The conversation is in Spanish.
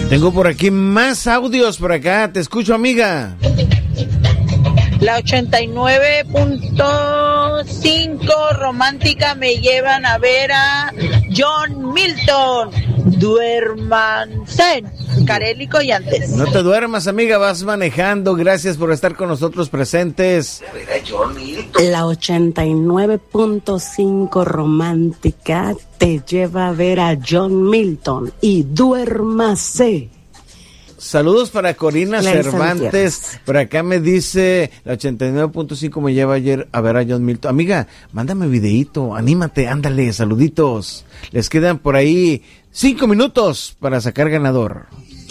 Tengo por aquí más audios por acá. Te escucho, amiga. La 89.5 romántica me llevan a ver a John Milton. Duérmanse. Carélico y antes. No te duermas, amiga, vas manejando. Gracias por estar con nosotros presentes. La 89.5 romántica te lleva a ver a John Milton y duérmase. Saludos para Corina Clarisa Cervantes. Gutiérrez. Por acá me dice, la 89.5 me lleva ayer a ver a John Milton. Amiga, mándame videíto, anímate, ándale, saluditos. Les quedan por ahí 5 minutos para sacar ganador.